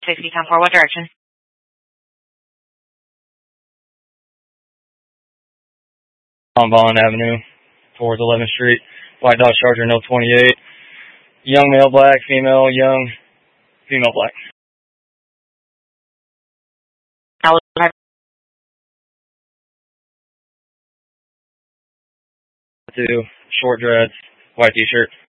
60 10-4, what direction? On Vaughn Avenue, towards 11th Street. White Dodge Charger, no 28. Young male black, female young, female black. Short dreads, white t-shirt.